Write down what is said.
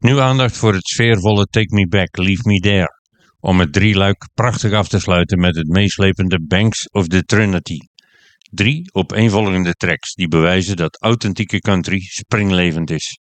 Nu aandacht voor het sfeervolle Take Me Back, Leave Me There, om het drieluik prachtig af te sluiten met het meeslepende Banks of the Trinity. 3 opeenvolgende tracks die bewijzen dat authentieke country springlevend is.